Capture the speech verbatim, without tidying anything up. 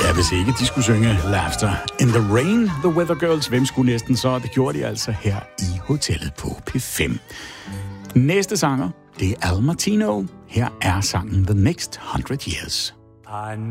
Ja, hvis ikke de skulle synge Laughter in the Rain, The Weather Girls, hvem skulle næsten så? Det gjorde de altså her i hotellet på P fem. Næste sanger, det er Al Martino. Her er sangen The Next Hundred Years.